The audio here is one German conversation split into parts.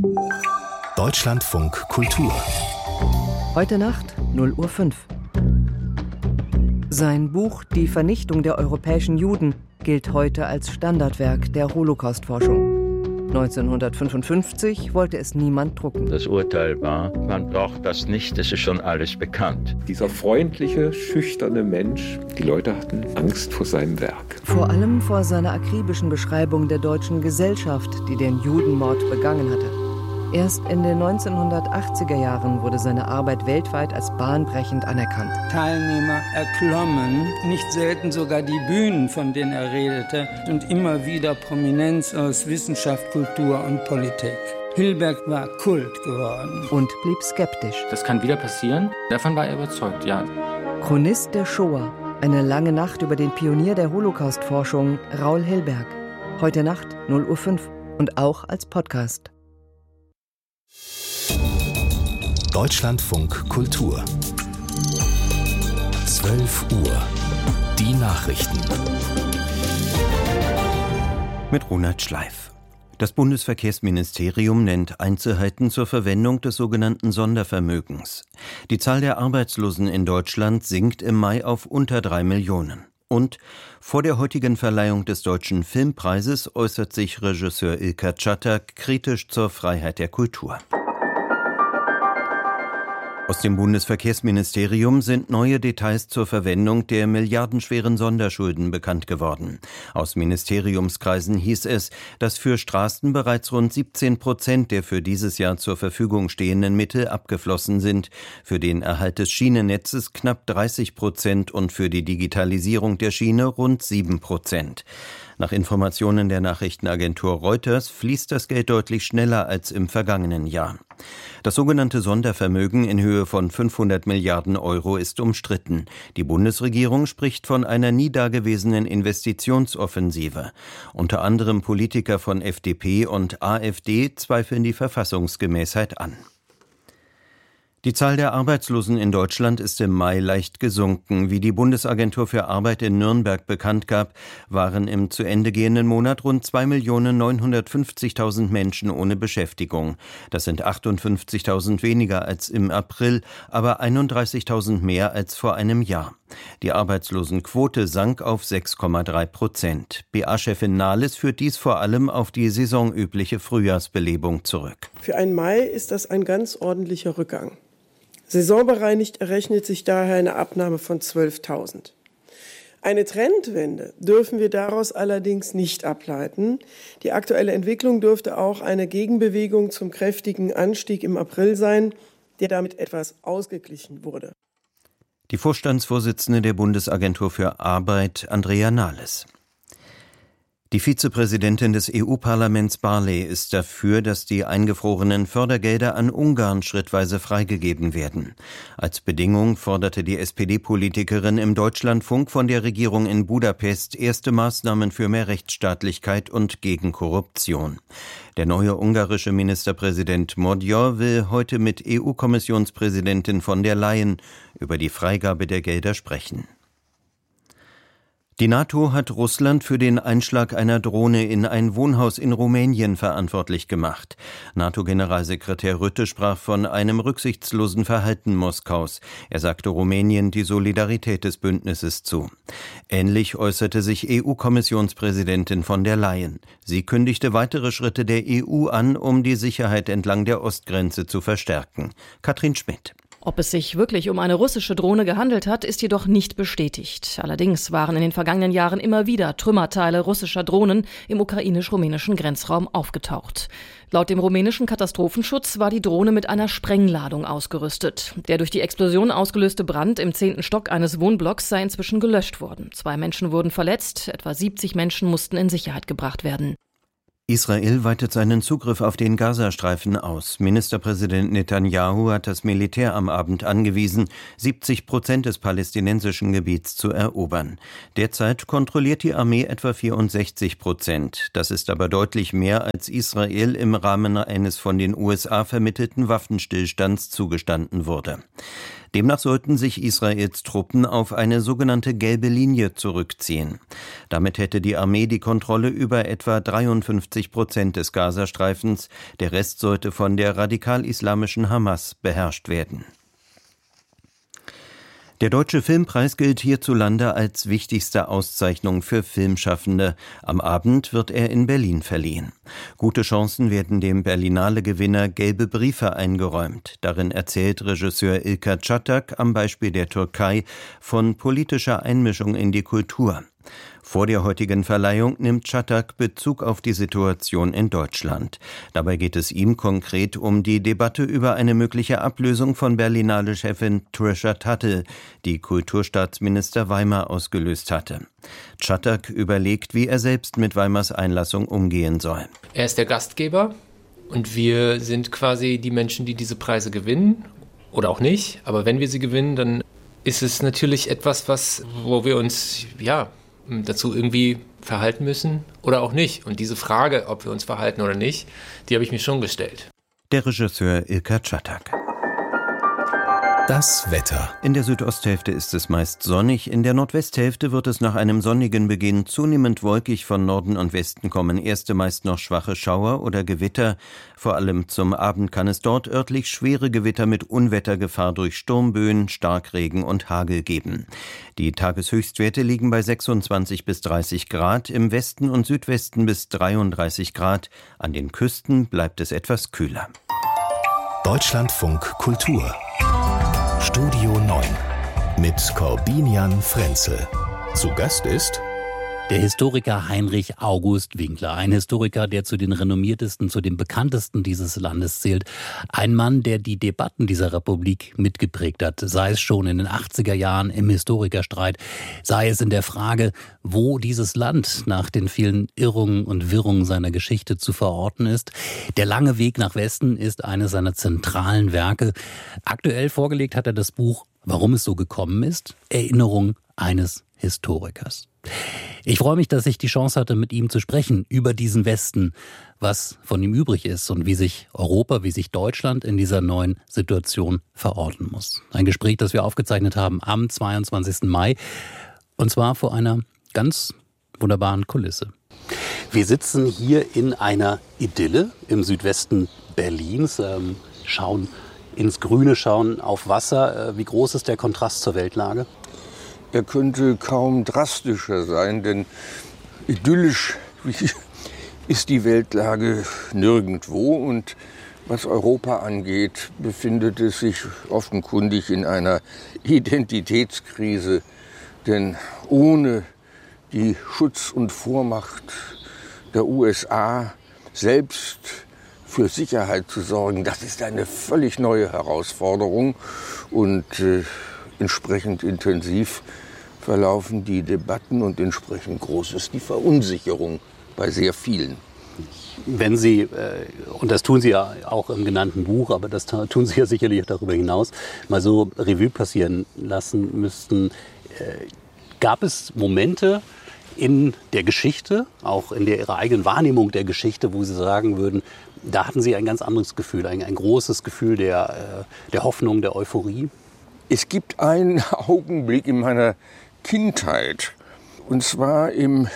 Deutschlandfunk Kultur. Heute Nacht, 0:05 Uhr. Sein Buch »Die Vernichtung der europäischen Juden« gilt heute als Standardwerk der Holocaust-Forschung. 1955 wollte es niemand drucken. Das Urteil war, man braucht das nicht, es ist schon alles bekannt. Dieser freundliche, schüchterne Mensch, die Leute hatten Angst vor seinem Werk. Vor allem vor seiner akribischen Beschreibung der deutschen Gesellschaft, die den Judenmord begangen hatte. Erst in den 1980er Jahren wurde seine Arbeit weltweit als bahnbrechend anerkannt. Teilnehmer erklommen, nicht selten sogar die Bühnen, von denen er redete, und immer wieder Prominenz aus Wissenschaft, Kultur und Politik. Hilberg war Kult geworden. Und blieb skeptisch. Das kann wieder passieren. Davon war er überzeugt, ja. Chronist der Shoah. Eine lange Nacht über den Pionier der Holocaust-Forschung, Raoul Hilberg. Heute Nacht, 0:05 Uhr. Und auch als Podcast. Deutschlandfunk Kultur. 12 Uhr. Die Nachrichten. Mit Ronald Schleif. Das Bundesverkehrsministerium nennt Einzelheiten zur Verwendung des sogenannten Sondervermögens. Die Zahl der Arbeitslosen in Deutschland sinkt im Mai auf unter 3 Millionen. Und vor der heutigen Verleihung des Deutschen Filmpreises äußert sich Regisseur Ilker Çatak kritisch zur Freiheit der Kultur. Aus dem Bundesverkehrsministerium sind neue Details zur Verwendung der milliardenschweren Sonderschulden bekannt geworden. Aus Ministeriumskreisen hieß es, dass für Straßen bereits rund 17% der für dieses Jahr zur Verfügung stehenden Mittel abgeflossen sind, für den Erhalt des Schienennetzes knapp 30% und für die Digitalisierung der Schiene rund 7%. Nach Informationen der Nachrichtenagentur Reuters fließt das Geld deutlich schneller als im vergangenen Jahr. Das sogenannte Sondervermögen in Höhe von 500 Milliarden Euro ist umstritten. Die Bundesregierung spricht von einer nie dagewesenen Investitionsoffensive. Unter anderem Politiker von FDP und AfD zweifeln die Verfassungsgemäßheit an. Die Zahl der Arbeitslosen in Deutschland ist im Mai leicht gesunken. Wie die Bundesagentur für Arbeit in Nürnberg bekannt gab, waren im zu Ende gehenden Monat rund 2.950.000 Menschen ohne Beschäftigung. Das sind 58.000 weniger als im April, aber 31.000 mehr als vor einem Jahr. Die Arbeitslosenquote sank auf 6,3%. BA-Chefin Nahles führt dies vor allem auf die saisonübliche Frühjahrsbelebung zurück. Für einen Mai ist das ein ganz ordentlicher Rückgang. Saisonbereinigt errechnet sich daher eine Abnahme von 12.000. Eine Trendwende dürfen wir daraus allerdings nicht ableiten. Die aktuelle Entwicklung dürfte auch eine Gegenbewegung zum kräftigen Anstieg im April sein, der damit etwas ausgeglichen wurde. Die Vorstandsvorsitzende der Bundesagentur für Arbeit, Andrea Nahles. Die Vizepräsidentin des EU-Parlaments Barley ist dafür, dass die eingefrorenen Fördergelder an Ungarn schrittweise freigegeben werden. Als Bedingung forderte die SPD-Politikerin im Deutschlandfunk von der Regierung in Budapest erste Maßnahmen für mehr Rechtsstaatlichkeit und gegen Korruption. Der neue ungarische Ministerpräsident Magyar will heute mit EU-Kommissionspräsidentin von der Leyen über die Freigabe der Gelder sprechen. Die NATO hat Russland für den Einschlag einer Drohne in ein Wohnhaus in Rumänien verantwortlich gemacht. NATO-Generalsekretär Rutte sprach von einem rücksichtslosen Verhalten Moskaus. Er sagte Rumänien die Solidarität des Bündnisses zu. Ähnlich äußerte sich EU-Kommissionspräsidentin von der Leyen. Sie kündigte weitere Schritte der EU an, um die Sicherheit entlang der Ostgrenze zu verstärken. Katrin Schmidt. Ob es sich wirklich um eine russische Drohne gehandelt hat, ist jedoch nicht bestätigt. Allerdings waren in den vergangenen Jahren immer wieder Trümmerteile russischer Drohnen im ukrainisch-rumänischen Grenzraum aufgetaucht. Laut dem rumänischen Katastrophenschutz war die Drohne mit einer Sprengladung ausgerüstet. Der durch die Explosion ausgelöste Brand im 10. Stock eines Wohnblocks sei inzwischen gelöscht worden. 2 Menschen wurden verletzt, etwa 70 Menschen mussten in Sicherheit gebracht werden. Israel weitet seinen Zugriff auf den Gazastreifen aus. Ministerpräsident Netanyahu hat das Militär am Abend angewiesen, 70% des palästinensischen Gebiets zu erobern. Derzeit kontrolliert die Armee etwa 64%. Das ist aber deutlich mehr, als Israel im Rahmen eines von den USA vermittelten Waffenstillstands zugestanden wurde. Demnach sollten sich Israels Truppen auf eine sogenannte gelbe Linie zurückziehen. Damit hätte die Armee die Kontrolle über etwa 53% des Gazastreifens. Der Rest sollte von der radikal-islamischen Hamas beherrscht werden. Der Deutsche Filmpreis gilt hierzulande als wichtigste Auszeichnung für Filmschaffende. Am Abend wird er in Berlin verliehen. Gute Chancen werden dem Berlinale-Gewinner gelbe Briefe eingeräumt. Darin erzählt Regisseur İlker Çatak am Beispiel der Türkei von politischer Einmischung in die Kultur. Vor der heutigen Verleihung nimmt Çatak Bezug auf die Situation in Deutschland. Dabei geht es ihm konkret um die Debatte über eine mögliche Ablösung von Berlinale-Chefin Trisha Tuttle, die Kulturstaatsminister Weimar ausgelöst hatte. Çatak überlegt, wie er selbst mit Weimars Einlassung umgehen soll. Er ist der Gastgeber und wir sind quasi die Menschen, die diese Preise gewinnen oder auch nicht. Aber wenn wir sie gewinnen, dann ist es natürlich etwas, wo wir uns dazu irgendwie verhalten müssen oder auch nicht. Und diese Frage, ob wir uns verhalten oder nicht, die habe ich mir schon gestellt. Der Regisseur İlker Çatak. Das Wetter. In der Südosthälfte ist es meist sonnig, in der Nordwesthälfte wird es nach einem sonnigen Beginn zunehmend wolkig, von Norden und Westen kommen erste meist noch schwache Schauer oder Gewitter. Vor allem zum Abend kann es dort örtlich schwere Gewitter mit Unwettergefahr durch Sturmböen, Starkregen und Hagel geben. Die Tageshöchstwerte liegen bei 26 bis 30 Grad, im Westen und Südwesten bis 33 Grad. An den Küsten bleibt es etwas kühler. Deutschlandfunk Kultur. Studio 9 mit Corbinian Frenzel. Zu Gast ist der Historiker Heinrich August Winkler, ein Historiker, der zu den renommiertesten, zu den bekanntesten dieses Landes zählt. Ein Mann, der die Debatten dieser Republik mitgeprägt hat, sei es schon in den 80er Jahren im Historikerstreit, sei es in der Frage, wo dieses Land nach den vielen Irrungen und Wirrungen seiner Geschichte zu verorten ist. Der lange Weg nach Westen ist eines seiner zentralen Werke. Aktuell vorgelegt hat er das Buch Warum es so gekommen ist, Erinnerung eines Historikers. Ich freue mich, dass ich die Chance hatte, mit ihm zu sprechen über diesen Westen, was von ihm übrig ist und wie sich Europa, wie sich Deutschland in dieser neuen Situation verorten muss. Ein Gespräch, das wir aufgezeichnet haben am 22. Mai und zwar vor einer ganz wunderbaren Kulisse. Wir sitzen hier in einer Idylle im Südwesten Berlins, schauen ins Grüne, schauen auf Wasser. Wie groß ist der Kontrast zur Weltlage? Er könnte kaum drastischer sein, denn idyllisch ist die Weltlage nirgendwo. Und was Europa angeht, befindet es sich offenkundig in einer Identitätskrise. Denn ohne die Schutz- und Vormacht der USA selbst für Sicherheit zu sorgen, das ist eine völlig neue Herausforderung und entsprechend intensiv verlaufen die Debatten und entsprechend groß ist die Verunsicherung bei sehr vielen. Wenn Sie, und das tun Sie ja auch im genannten Buch, aber das tun Sie ja sicherlich auch darüber hinaus, mal so Revue passieren lassen müssten, gab es Momente in der Geschichte, auch in Ihrer eigenen Wahrnehmung der Geschichte, wo Sie sagen würden, da hatten Sie ein ganz anderes Gefühl, ein großes Gefühl der Hoffnung, der Euphorie? Es gibt einen Augenblick in meiner Kindheit, und zwar im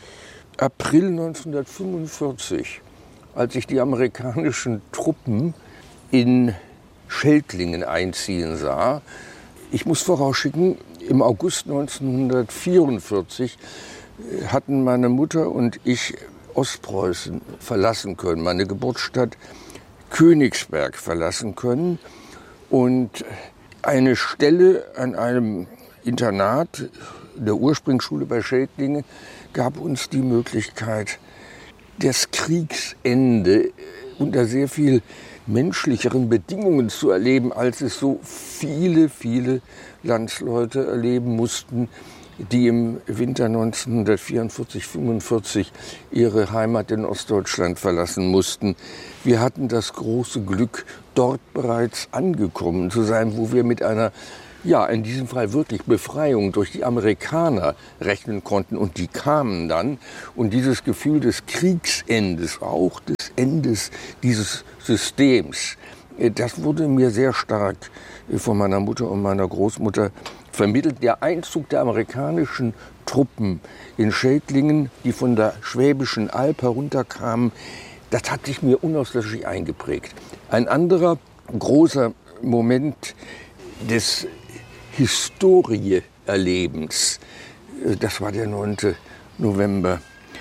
April 1945, als ich die amerikanischen Truppen in Schelklingen einziehen sah. Ich muss vorausschicken, im August 1944 hatten meine Mutter und ich Ostpreußen verlassen können, meine Geburtsstadt Königsberg verlassen können und eine Stelle an einem Internat der Ursprungsschule bei Schelklingen gab uns die Möglichkeit, das Kriegsende unter sehr viel menschlicheren Bedingungen zu erleben, als es so viele, viele Landsleute erleben mussten, die im Winter 1944/45 ihre Heimat in Ostdeutschland verlassen mussten. Wir hatten das große Glück, dort bereits angekommen zu sein, wo wir mit einer, ja, in diesem Fall wirklich Befreiung durch die Amerikaner rechnen konnten. Und die kamen dann. Und dieses Gefühl des Kriegsendes, auch des Endes dieses Systems, Das wurde mir sehr stark von meiner Mutter und meiner Großmutter vermittelt. Der Einzug der amerikanischen Truppen in Schelklingen, die von der Schwäbischen Alb herunterkamen, das hat sich mir unauslöschlich eingeprägt. Ein anderer großer Moment des Historie-Erlebens, das war der 9. November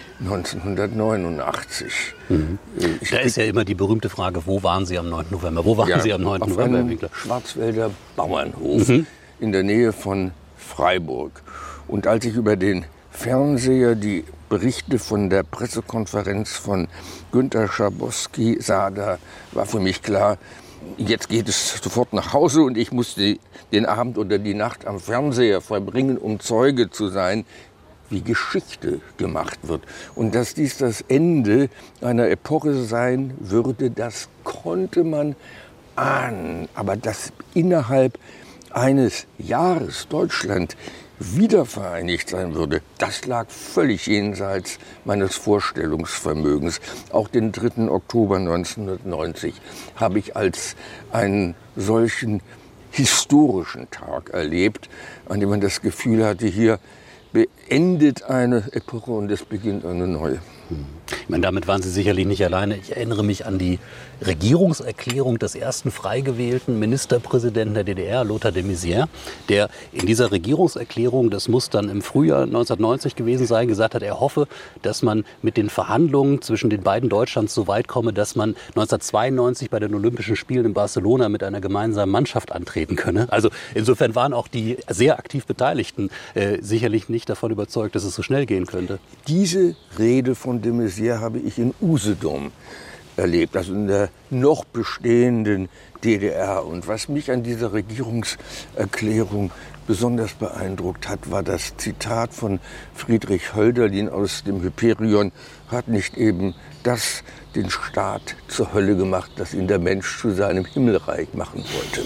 1989. Da ist ja immer die berühmte Frage, wo waren Sie am 9. November? Wo waren Sie am 9. November? Auf einem Schwarzwälder Bauernhof in der Nähe von Freiburg. Und als ich über den Fernseher die Berichte von der Pressekonferenz von Günter Schabowski sah, da war für mich klar, jetzt geht es sofort nach Hause und ich musste den Abend oder die Nacht am Fernseher verbringen, um Zeuge zu sein, wie Geschichte gemacht wird. Und dass dies das Ende einer Epoche sein würde, das konnte man ahnen. Aber dass innerhalb eines Jahres Deutschland wiedervereinigt sein würde, das lag völlig jenseits meines Vorstellungsvermögens. Auch den 3. Oktober 1990 habe ich als einen solchen historischen Tag erlebt, an dem man das Gefühl hatte, hier beendet eine Epoche und es beginnt eine neue. Ich meine, damit waren Sie sicherlich nicht alleine. Ich erinnere mich an die Regierungserklärung des ersten frei gewählten Ministerpräsidenten der DDR, Lothar de Maizière, der in dieser Regierungserklärung, das muss dann im Frühjahr 1990 gewesen sein, gesagt hat, er hoffe, dass man mit den Verhandlungen zwischen den beiden Deutschlands so weit komme, dass man 1992 bei den Olympischen Spielen in Barcelona mit einer gemeinsamen Mannschaft antreten könne. Also insofern waren auch die sehr aktiv Beteiligten sicherlich nicht davon überzeugt, dass es so schnell gehen könnte. Diese Rede von de Maizière habe ich in Usedom erlebt, also in der noch bestehenden DDR. Und was mich an dieser Regierungserklärung besonders beeindruckt hat, war das Zitat von Friedrich Hölderlin aus dem Hyperion: Hat nicht eben das den Staat zur Hölle gemacht, dass ihn der Mensch zu seinem Himmelreich machen wollte.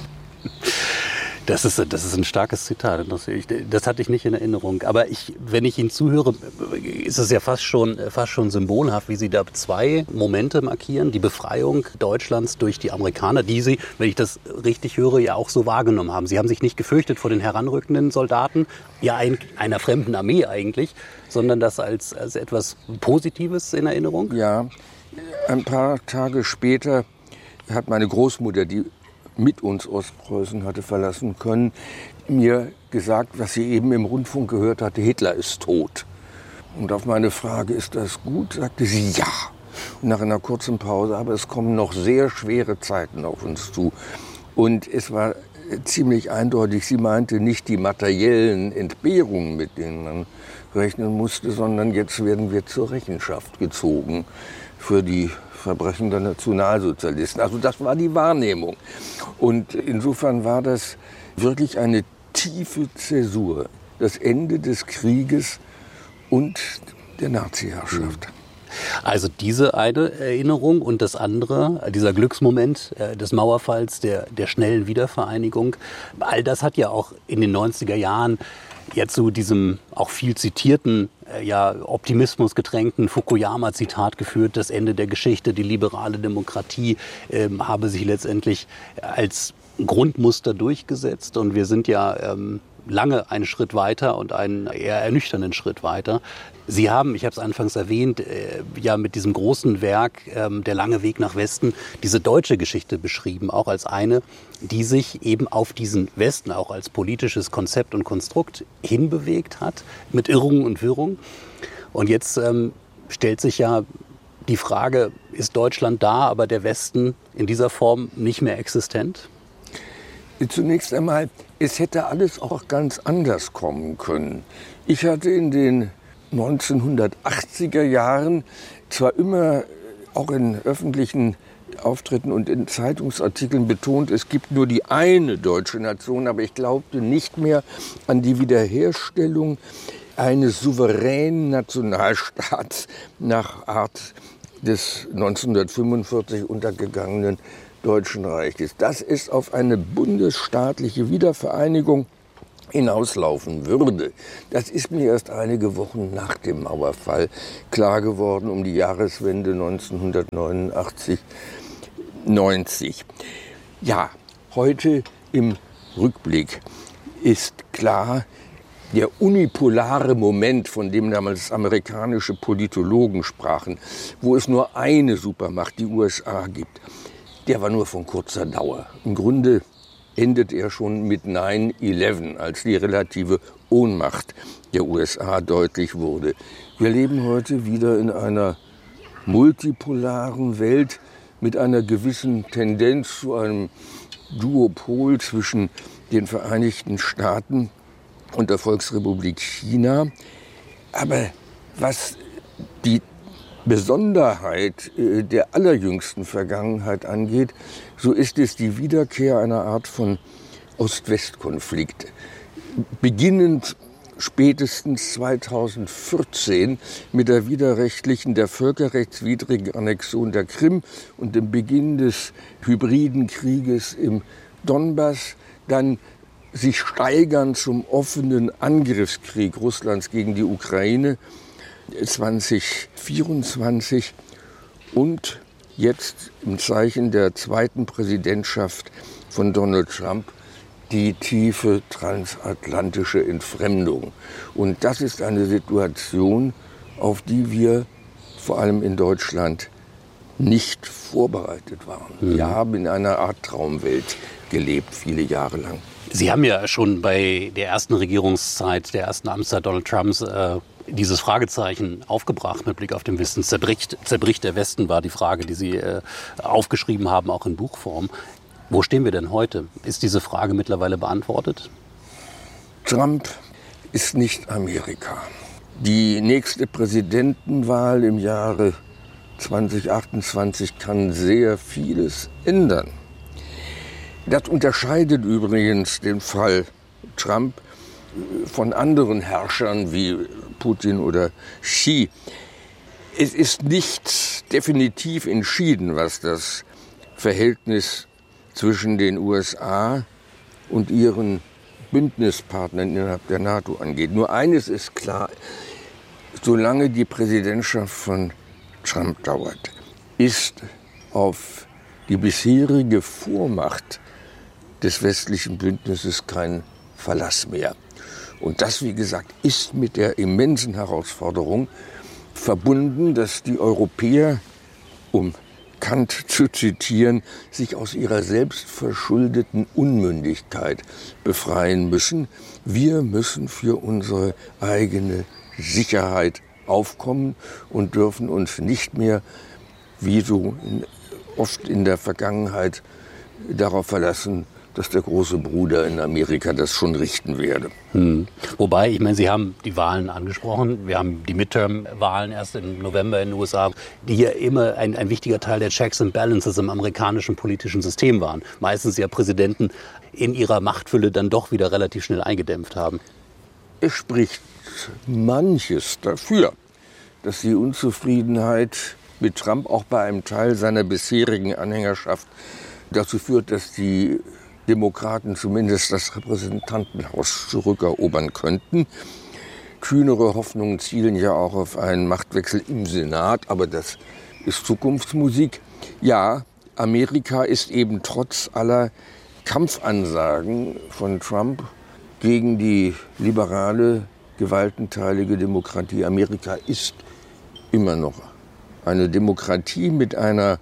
Das ist ein starkes Zitat. Das hatte ich nicht in Erinnerung. Aber wenn ich Ihnen zuhöre, ist es ja fast schon symbolhaft, wie Sie da zwei Momente markieren. Die Befreiung Deutschlands durch die Amerikaner, die Sie, wenn ich das richtig höre, ja auch so wahrgenommen haben. Sie haben sich nicht gefürchtet vor den heranrückenden Soldaten, ja einer fremden Armee eigentlich, sondern das als etwas Positives in Erinnerung? Ja, ein paar Tage später hat meine Großmutter, die mit uns Ostpreußen hatte verlassen können, mir gesagt, was sie eben im Rundfunk gehört hatte: Hitler ist tot. Und auf meine Frage, ist das gut, sagte sie ja. Und nach einer kurzen Pause, aber es kommen noch sehr schwere Zeiten auf uns zu. Und es war ziemlich eindeutig, sie meinte nicht die materiellen Entbehrungen, mit denen man rechnen musste, sondern jetzt werden wir zur Rechenschaft gezogen für die Verbrechen der Nationalsozialisten. Also das war die Wahrnehmung. Und insofern war das wirklich eine tiefe Zäsur. Das Ende des Krieges und der Nazi-Herrschaft. Also diese eine Erinnerung und das andere, dieser Glücksmoment des Mauerfalls, der schnellen Wiedervereinigung, all das hat ja auch in den 90er Jahren jetzt zu diesem auch viel zitierten, Optimismus getränkten Fukuyama-Zitat geführt: Das Ende der Geschichte, die liberale Demokratie habe sich letztendlich als Grundmuster durchgesetzt. Und wir sind ja lange einen Schritt weiter und einen eher ernüchternden Schritt weiter. Sie haben, ich habe es anfangs erwähnt, mit diesem großen Werk Der lange Weg nach Westen diese deutsche Geschichte beschrieben, auch als eine, die sich eben auf diesen Westen auch als politisches Konzept und Konstrukt hinbewegt hat, mit Irrungen und Wirrungen. Und jetzt stellt sich ja die Frage, ist Deutschland da, aber der Westen in dieser Form nicht mehr existent? Zunächst einmal, es hätte alles auch ganz anders kommen können. Ich hatte in den 1980er Jahren zwar immer auch in öffentlichen Auftritten und in Zeitungsartikeln betont, es gibt nur die eine deutsche Nation, aber ich glaubte nicht mehr an die Wiederherstellung eines souveränen Nationalstaats nach Art des 1945 untergegangenen Deutschen Reiches. Das es auf eine bundesstaatliche Wiedervereinigung hinauslaufen würde. Das ist mir erst einige Wochen nach dem Mauerfall klar geworden, um die Jahreswende 1989. 1990. Ja, heute im Rückblick ist klar, der unipolare Moment, von dem damals amerikanische Politologen sprachen, wo es nur eine Supermacht, die USA, gibt, der war nur von kurzer Dauer. Im Grunde endet er schon mit 9/11, als die relative Ohnmacht der USA deutlich wurde. Wir leben heute wieder in einer multipolaren Welt mit einer gewissen Tendenz zu einem Duopol zwischen den Vereinigten Staaten und der Volksrepublik China. Aber was die Besonderheit der allerjüngsten Vergangenheit angeht, so ist es die Wiederkehr einer Art von Ost-West-Konflikt. Beginnend spätestens 2014 mit der widerrechtlichen, der völkerrechtswidrigen Annexion der Krim und dem Beginn des hybriden Krieges im Donbass, dann sich steigern zum offenen Angriffskrieg Russlands gegen die Ukraine 2024 und jetzt im Zeichen der zweiten Präsidentschaft von Donald Trump die tiefe transatlantische Entfremdung. Und das ist eine Situation, auf die wir vor allem in Deutschland nicht vorbereitet waren. Wir haben in einer Art Traumwelt gelebt, viele Jahre lang. Sie haben ja schon bei der ersten Regierungszeit, der ersten Amtszeit Donald Trumps, dieses Fragezeichen aufgebracht mit Blick auf den Westen. Zerbricht der Westen war die Frage, die Sie aufgeschrieben haben, auch in Buchform. Wo stehen wir denn heute? Ist diese Frage mittlerweile beantwortet? Trump ist nicht Amerika. Die nächste Präsidentenwahl im Jahre 2028 kann sehr vieles ändern. Das unterscheidet übrigens den Fall Trump von anderen Herrschern wie Putin oder Xi. Es ist nicht definitiv entschieden, was das Verhältnis zwischen den USA und ihren Bündnispartnern innerhalb der NATO angeht. Nur eines ist klar: Solange die Präsidentschaft von Trump dauert, ist auf die bisherige Vormacht des westlichen Bündnisses kein Verlass mehr. Und das, wie gesagt, ist mit der immensen Herausforderung verbunden, dass die Europäer, um Kant zu zitieren, sich aus ihrer selbstverschuldeten Unmündigkeit befreien müssen. Wir müssen für unsere eigene Sicherheit aufkommen und dürfen uns nicht mehr, wie so oft in der Vergangenheit, darauf verlassen, dass der große Bruder in Amerika das schon richten werde. Wobei, ich meine, Sie haben die Wahlen angesprochen. Wir haben die Midterm-Wahlen erst im November in den USA, die ja immer ein wichtiger Teil der Checks and Balances im amerikanischen politischen System waren. Meistens ja Präsidenten in ihrer Machtfülle dann doch wieder relativ schnell eingedämpft haben. Es spricht manches dafür, dass die Unzufriedenheit mit Trump auch bei einem Teil seiner bisherigen Anhängerschaft dazu führt, dass die Demokraten zumindest das Repräsentantenhaus zurückerobern könnten. Kühnere Hoffnungen zielen ja auch auf einen Machtwechsel im Senat, aber das ist Zukunftsmusik. Ja, Amerika ist eben trotz aller Kampfansagen von Trump gegen die liberale, gewaltenteilige Demokratie. Amerika ist immer noch eine Demokratie mit einer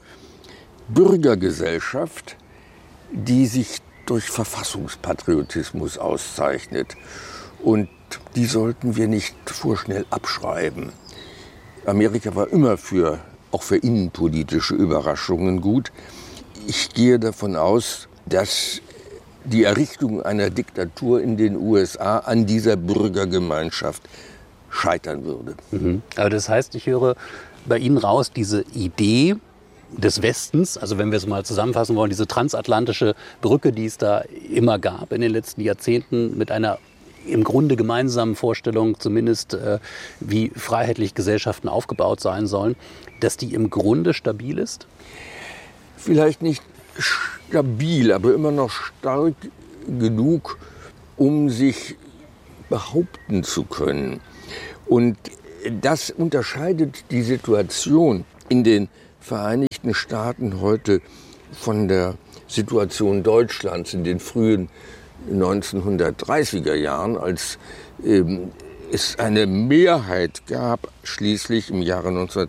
Bürgergesellschaft, die sich durch Verfassungspatriotismus auszeichnet. Und die sollten wir nicht vorschnell abschreiben. Amerika war immer auch für innenpolitische Überraschungen gut. Ich gehe davon aus, dass die Errichtung einer Diktatur in den USA an dieser Bürgergemeinschaft scheitern würde. Aber das heißt, ich höre bei Ihnen raus, diese Idee des Westens, also wenn wir es mal zusammenfassen wollen, diese transatlantische Brücke, die es da immer gab in den letzten Jahrzehnten, mit einer im Grunde gemeinsamen Vorstellung, zumindest wie freiheitlich Gesellschaften aufgebaut sein sollen, dass die im Grunde stabil ist? Vielleicht nicht stabil, aber immer noch stark genug, um sich behaupten zu können. Und das unterscheidet die Situation in den Vereinigten Staaten heute von der Situation Deutschlands in den frühen 1930er Jahren, als es eine Mehrheit gab, schließlich im Jahre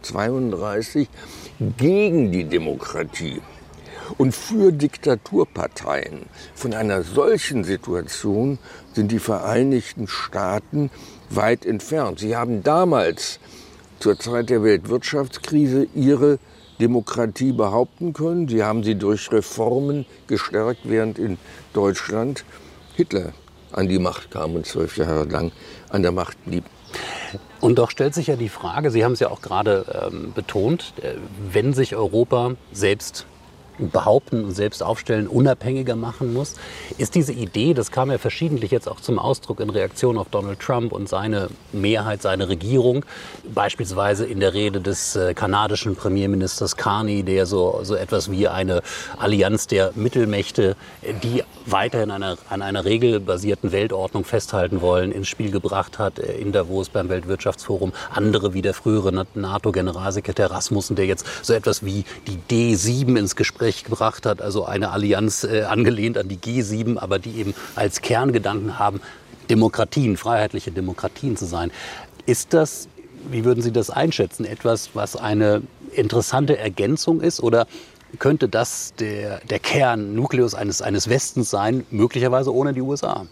1932, gegen die Demokratie und für Diktaturparteien. Von einer solchen Situation sind die Vereinigten Staaten weit entfernt. Sie haben damals, zur Zeit der Weltwirtschaftskrise, ihre Demokratie behaupten können. Sie haben sie durch Reformen gestärkt, während in Deutschland Hitler an die Macht kam und 12 Jahre lang an der Macht blieb. Und doch stellt sich ja die Frage, Sie haben es ja auch gerade betont, wenn sich Europa selbst behaupten und selbst aufstellen, unabhängiger machen muss. Ist diese Idee, das kam ja verschiedentlich jetzt auch zum Ausdruck in Reaktion auf Donald Trump und seine Mehrheit, seine Regierung, beispielsweise in der Rede des kanadischen Premierministers Carney, der so etwas wie eine Allianz der Mittelmächte, die weiterhin an einer regelbasierten Weltordnung festhalten wollen, ins Spiel gebracht hat in Davos beim Weltwirtschaftsforum. Andere wie der frühere NATO-Generalsekretär Rasmussen, der jetzt so etwas wie die D7 ins Gespräch gebracht hat, also eine Allianz angelehnt an die G7, aber die eben als Kerngedanken haben, Demokratien, freiheitliche Demokratien zu sein. Ist das, wie würden Sie das einschätzen, etwas, was eine interessante Ergänzung ist, oder könnte das der Kern, Nukleus eines Westens sein, möglicherweise ohne die USA?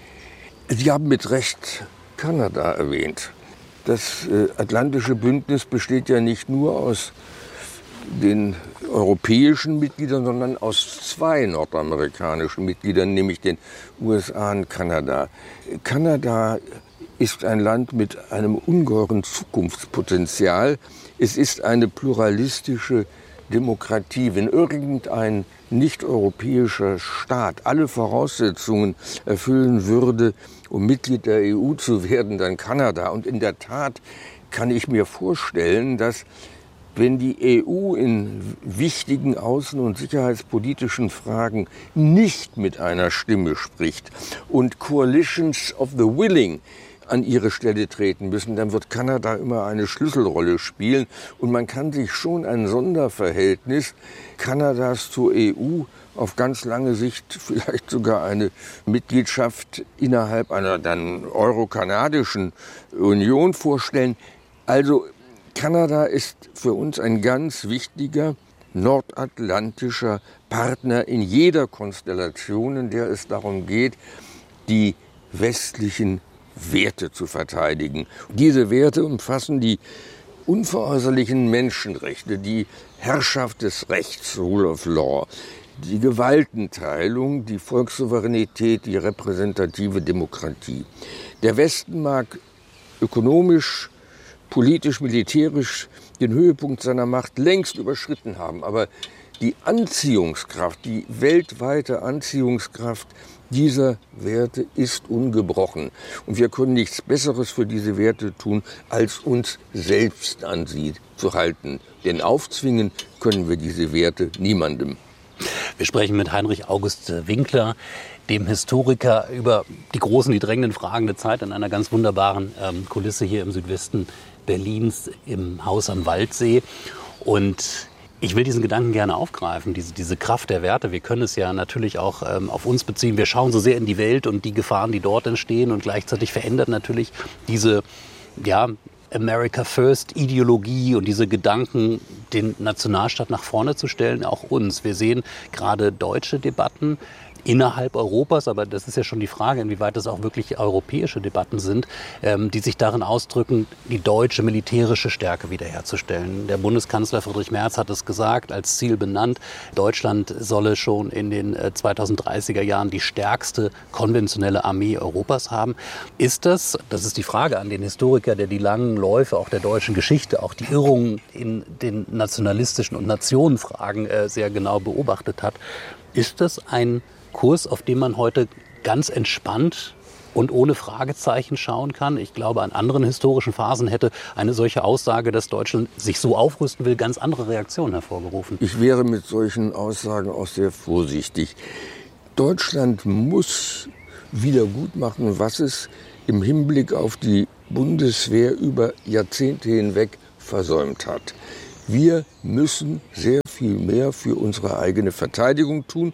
Sie haben mit Recht Kanada erwähnt. Das Atlantische Bündnis besteht ja nicht nur aus den europäischen Mitgliedern, sondern aus 2 nordamerikanischen Mitgliedern, nämlich den USA und Kanada. Kanada ist ein Land mit einem ungeheuren Zukunftspotenzial. Es ist eine pluralistische Demokratie. Wenn irgendein nicht-europäischer Staat alle Voraussetzungen erfüllen würde, um Mitglied der EU zu werden, dann Kanada. Und in der Tat kann ich mir vorstellen, dass wenn die EU in wichtigen außen- und sicherheitspolitischen Fragen nicht mit einer Stimme spricht und Coalitions of the Willing an ihre Stelle treten müssen, dann wird Kanada immer eine Schlüsselrolle spielen. Und man kann sich schon ein Sonderverhältnis Kanadas zur EU auf ganz lange Sicht, vielleicht sogar eine Mitgliedschaft innerhalb einer dann euro-kanadischen Union vorstellen. Also Kanada ist für uns ein ganz wichtiger nordatlantischer Partner in jeder Konstellation, in der es darum geht, die westlichen Werte zu verteidigen. Diese Werte umfassen die unveräußerlichen Menschenrechte, die Herrschaft des Rechts, Rule of Law, die Gewaltenteilung, die Volkssouveränität, die repräsentative Demokratie. Der Westen mag ökonomisch, politisch, militärisch den Höhepunkt seiner Macht längst überschritten haben. Aber die Anziehungskraft, die weltweite Anziehungskraft dieser Werte ist ungebrochen. Und wir können nichts Besseres für diese Werte tun, als uns selbst an sie zu halten. Denn aufzwingen können wir diese Werte niemandem. Wir sprechen mit Heinrich August Winkler, dem Historiker, über die großen, die drängenden Fragen der Zeit in einer ganz wunderbaren Kulisse hier im Südwesten Berlins im Haus am Waldsee. Und ich will diesen Gedanken gerne aufgreifen, diese Kraft der Werte. Wir können es ja natürlich auch auf uns beziehen. Wir schauen so sehr in die Welt und die Gefahren, die dort entstehen. Und gleichzeitig verändert natürlich diese America First Ideologie und diese Gedanken, den Nationalstaat nach vorne zu stellen, auch uns. Wir sehen gerade deutsche Debatten innerhalb Europas, aber das ist ja schon die Frage, inwieweit das auch wirklich europäische Debatten sind, die sich darin ausdrücken, die deutsche militärische Stärke wiederherzustellen. Der Bundeskanzler Friedrich Merz hat es gesagt, als Ziel benannt, Deutschland solle schon in den 2030er Jahren die stärkste konventionelle Armee Europas haben. Ist das ist die Frage an den Historiker, der die langen Läufe auch der deutschen Geschichte, auch die Irrungen in den nationalistischen und Nationenfragen sehr genau beobachtet hat, ist das ein Kurs, auf den man heute ganz entspannt und ohne Fragezeichen schauen kann? Ich glaube, an anderen historischen Phasen hätte eine solche Aussage, dass Deutschland sich so aufrüsten will, ganz andere Reaktionen hervorgerufen. Ich wäre mit solchen Aussagen auch sehr vorsichtig. Deutschland muss wieder gut machen, was es im Hinblick auf die Bundeswehr über Jahrzehnte hinweg versäumt hat. Wir müssen sehr viel mehr für unsere eigene Verteidigung tun.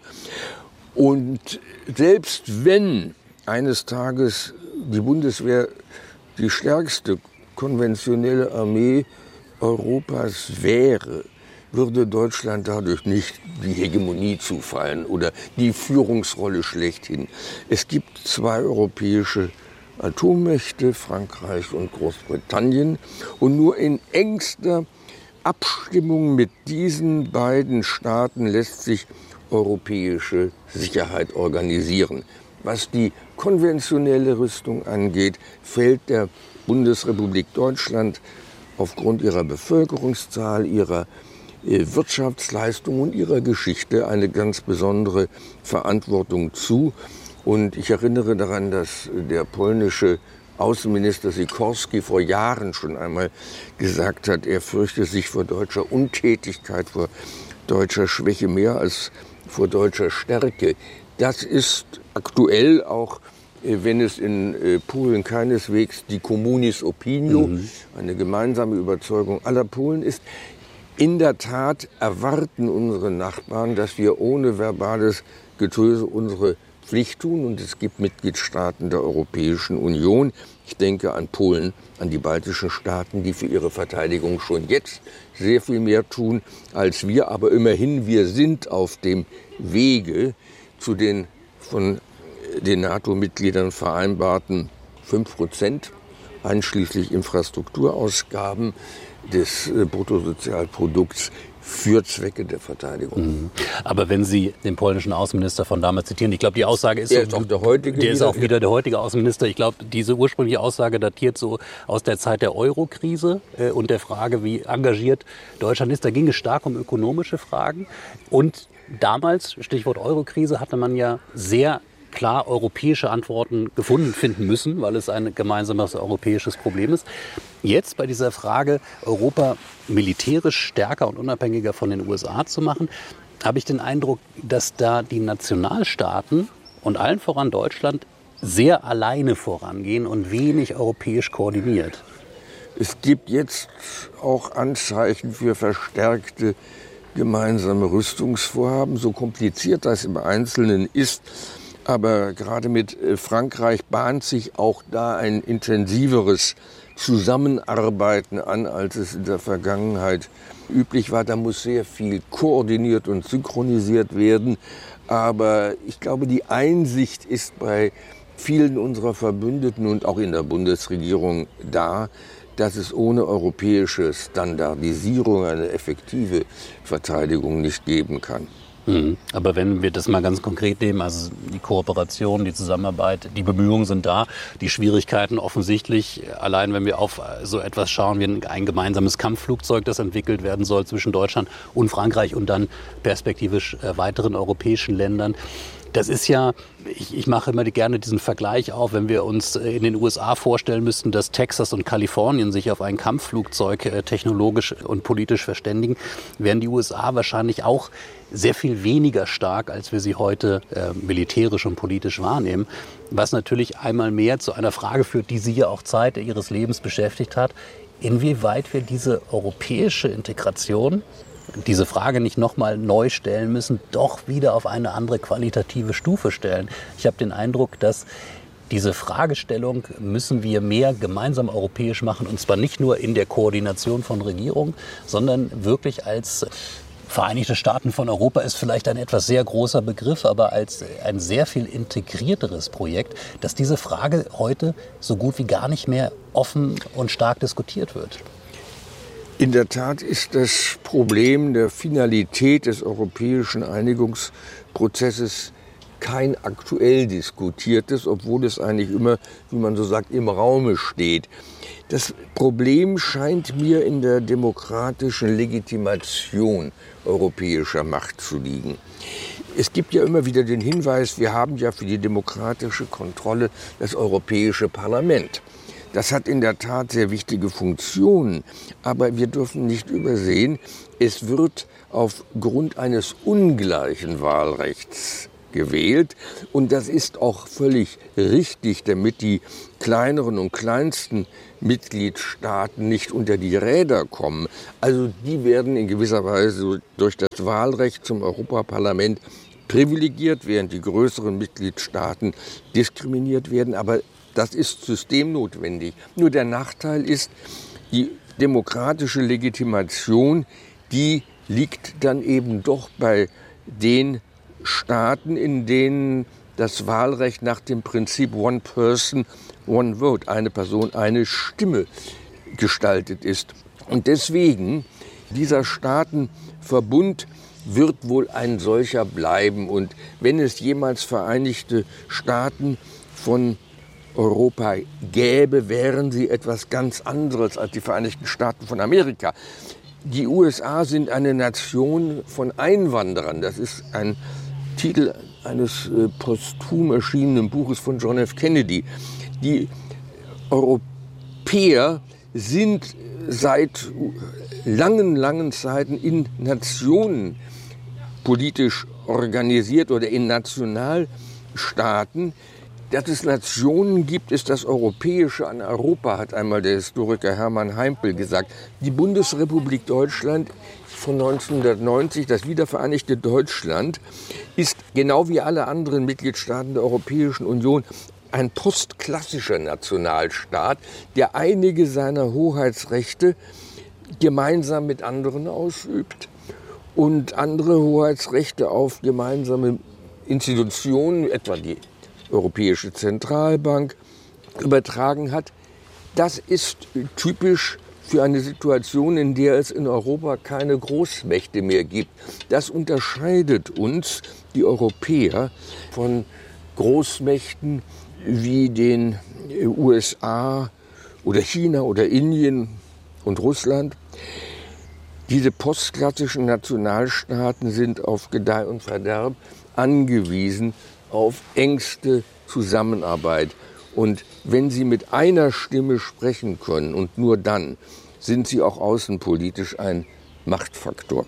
Und selbst wenn eines Tages die Bundeswehr die stärkste konventionelle Armee Europas wäre, würde Deutschland dadurch nicht die Hegemonie zufallen oder die Führungsrolle schlechthin. Es gibt 2 europäische Atommächte, Frankreich und Großbritannien, und nur in engster Abstimmung mit diesen beiden Staaten lässt sich europäische Sicherheit organisieren. Was die konventionelle Rüstung angeht, fällt der Bundesrepublik Deutschland aufgrund ihrer Bevölkerungszahl, ihrer Wirtschaftsleistung und ihrer Geschichte eine ganz besondere Verantwortung zu. Und ich erinnere daran, dass der polnische Außenminister Sikorski vor Jahren schon einmal gesagt hat, er fürchte sich vor deutscher Untätigkeit, vor deutscher Schwäche mehr als vor deutscher Stärke. Das ist aktuell auch, wenn es in Polen keineswegs die Communis Opinio, eine gemeinsame Überzeugung aller Polen ist. In der Tat erwarten unsere Nachbarn, dass wir ohne verbales Getöse unsere Pflicht tun. Und es gibt Mitgliedstaaten der Europäischen Union, ich denke an Polen, an die baltischen Staaten, die für ihre Verteidigung schon jetzt sehr viel mehr tun als wir. Aber immerhin, wir sind auf dem Wege zu den von den NATO-Mitgliedern vereinbarten 5%, einschließlich Infrastrukturausgaben des Bruttosozialprodukts für Zwecke der Verteidigung. Aber wenn Sie den polnischen Außenminister von damals zitieren, ich glaube, die Aussage ist, ist auch der heutige. Der ist auch wieder der heutige Außenminister. Ich glaube, diese ursprüngliche Aussage datiert so aus der Zeit der Euro-Krise und der Frage, wie engagiert Deutschland ist. Da ging es stark um ökonomische Fragen. Und damals, Stichwort Euro-Krise, hatte man ja sehr klar europäische Antworten finden müssen, weil es ein gemeinsames europäisches Problem ist. Jetzt bei dieser Frage, Europa militärisch stärker und unabhängiger von den USA zu machen, habe ich den Eindruck, dass da die Nationalstaaten und allen voran Deutschland sehr alleine vorangehen und wenig europäisch koordiniert. Es gibt jetzt auch Anzeichen für verstärkte gemeinsame Rüstungsvorhaben, so kompliziert das im Einzelnen ist. Aber gerade mit Frankreich bahnt sich auch da ein intensiveres Zusammenarbeiten an, als es in der Vergangenheit üblich war. Da muss sehr viel koordiniert und synchronisiert werden. Aber ich glaube, die Einsicht ist bei vielen unserer Verbündeten und auch in der Bundesregierung da, dass es ohne europäische Standardisierung eine effektive Verteidigung nicht geben kann. Aber wenn wir das mal ganz konkret nehmen, also die Kooperation, die Zusammenarbeit, die Bemühungen sind da, die Schwierigkeiten offensichtlich, allein wenn wir auf so etwas schauen wie ein gemeinsames Kampfflugzeug, das entwickelt werden soll zwischen Deutschland und Frankreich und dann perspektivisch weiteren europäischen Ländern. Das ist ja, ich mache immer gerne diesen Vergleich auf, wenn wir uns in den USA vorstellen müssten, dass Texas und Kalifornien sich auf ein Kampfflugzeug technologisch und politisch verständigen, wären die USA wahrscheinlich auch sehr viel weniger stark, als wir sie heute militärisch und politisch wahrnehmen. Was natürlich einmal mehr zu einer Frage führt, die Sie ja auch Zeit Ihres Lebens beschäftigt hat, inwieweit wir diese europäische Integration, diese Frage nicht nochmal neu stellen müssen, doch wieder auf eine andere qualitative Stufe stellen. Ich habe den Eindruck, dass diese Fragestellung müssen wir mehr gemeinsam europäisch machen, und zwar nicht nur in der Koordination von Regierungen, sondern wirklich als Vereinigte Staaten von Europa ist vielleicht ein etwas sehr großer Begriff, aber als ein sehr viel integrierteres Projekt, dass diese Frage heute so gut wie gar nicht mehr offen und stark diskutiert wird. In der Tat ist das Problem der Finalität des europäischen Einigungsprozesses kein aktuell diskutiertes, obwohl es eigentlich immer, wie man so sagt, im Raume steht. Das Problem scheint mir in der demokratischen Legitimation europäischer Macht zu liegen. Es gibt ja immer wieder den Hinweis, wir haben ja für die demokratische Kontrolle das Europäische Parlament. Das hat in der Tat sehr wichtige Funktionen, aber wir dürfen nicht übersehen, es wird aufgrund eines ungleichen Wahlrechts gewählt. Und das ist auch völlig richtig, damit die kleineren und kleinsten Mitgliedstaaten nicht unter die Räder kommen. Also die werden in gewisser Weise durch das Wahlrecht zum Europaparlament privilegiert, während die größeren Mitgliedstaaten diskriminiert werden. Aber das ist systemnotwendig. Nur der Nachteil ist, die demokratische Legitimation, die liegt dann eben doch bei den Staaten, in denen das Wahlrecht nach dem Prinzip One Person, One Vote, eine Person, eine Stimme gestaltet ist. Und deswegen, dieser Staatenverbund wird wohl ein solcher bleiben. Und wenn es jemals Vereinigte Staaten von Europa gäbe, wären sie etwas ganz anderes als die Vereinigten Staaten von Amerika. Die USA sind eine Nation von Einwanderern. Das ist ein Titel eines posthum erschienenen Buches von John F. Kennedy. Die Europäer sind seit langen Zeiten in Nationen politisch organisiert oder in Nationalstaaten. Dass es Nationen gibt, ist das Europäische an Europa, hat einmal der Historiker Hermann Heimpel gesagt. Die Bundesrepublik Deutschland von 1990, das wiedervereinigte Deutschland, ist genau wie alle anderen Mitgliedstaaten der Europäischen Union ein postklassischer Nationalstaat, der einige seiner Hoheitsrechte gemeinsam mit anderen ausübt und andere Hoheitsrechte auf gemeinsame Institutionen, etwa die Europäische Zentralbank, übertragen hat. Das ist typisch für eine Situation, in der es in Europa keine Großmächte mehr gibt. Das unterscheidet uns, die Europäer, von Großmächten wie den USA oder China oder Indien und Russland. Diese postklassischen Nationalstaaten sind auf Gedeih und Verderb angewiesen auf engste Zusammenarbeit. Und wenn sie mit einer Stimme sprechen können, und nur dann, sind sie auch außenpolitisch ein Machtfaktor.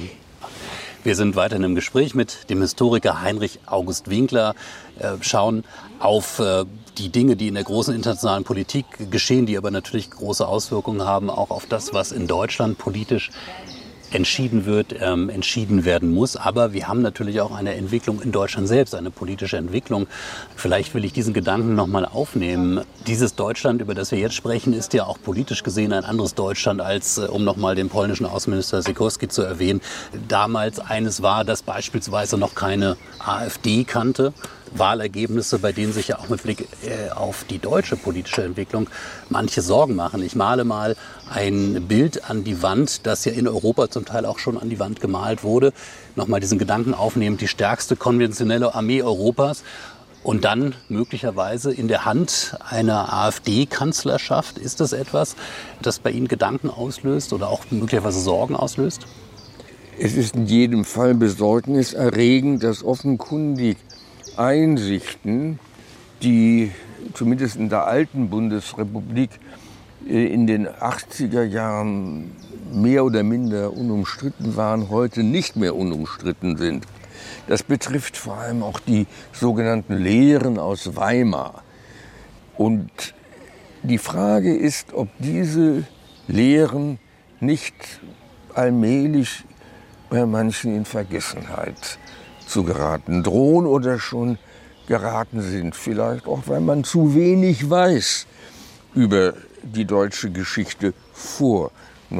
Wir sind weiterhin im Gespräch mit dem Historiker Heinrich August Winkler, schauen auf die Dinge, die in der großen internationalen Politik geschehen, die aber natürlich große Auswirkungen haben, auch auf das, was in Deutschland politisch entschieden werden muss. Aber wir haben natürlich auch eine Entwicklung in Deutschland selbst, eine politische Entwicklung. Vielleicht will ich diesen Gedanken nochmal aufnehmen. Dieses Deutschland, über das wir jetzt sprechen, ist ja auch politisch gesehen ein anderes Deutschland als, um nochmal den polnischen Außenminister Sikorski zu erwähnen, damals eines war, das beispielsweise noch keine AfD kannte. Wahlergebnisse, bei denen sich ja auch mit Blick auf die deutsche politische Entwicklung manche Sorgen machen. Ich male mal ein Bild an die Wand, das ja in Europa zum Teil auch schon an die Wand gemalt wurde. Nochmal diesen Gedanken aufnehmen, die stärkste konventionelle Armee Europas und dann möglicherweise in der Hand einer AfD-Kanzlerschaft. Ist das etwas, das bei Ihnen Gedanken auslöst oder auch möglicherweise Sorgen auslöst? Es ist in jedem Fall besorgniserregend, dass offenkundig Einsichten, die zumindest in der alten Bundesrepublik in den 80er Jahren mehr oder minder unumstritten waren, heute nicht mehr unumstritten sind. Das betrifft vor allem auch die sogenannten Lehren aus Weimar. Und die Frage ist, ob diese Lehren nicht allmählich bei manchen in Vergessenheit zu geraten drohen oder schon geraten sind. Vielleicht auch, weil man zu wenig weiß über die deutsche Geschichte vor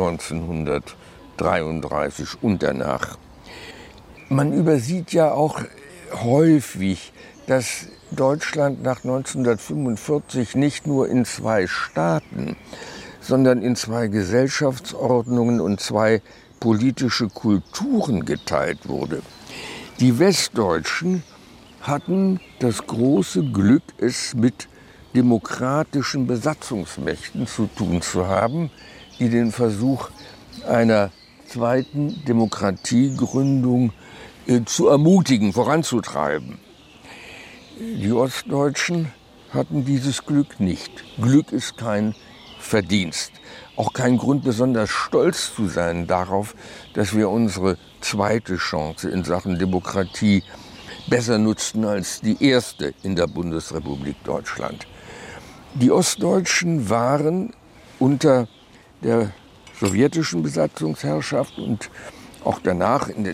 1933 und danach. Man übersieht ja auch häufig, dass Deutschland nach 1945 nicht nur in zwei Staaten, sondern in zwei Gesellschaftsordnungen und zwei politische Kulturen geteilt wurde. Die Westdeutschen hatten das große Glück, es mit demokratischen Besatzungsmächten zu tun zu haben, die den Versuch einer zweiten Demokratiegründung zu ermutigen, voranzutreiben. Die Ostdeutschen hatten dieses Glück nicht. Glück ist kein Verdienst. Auch kein Grund, besonders stolz zu sein darauf, dass wir unsere zweite Chance in Sachen Demokratie besser nutzten als die erste in der Bundesrepublik Deutschland. Die Ostdeutschen waren unter der sowjetischen Besatzungsherrschaft und auch danach in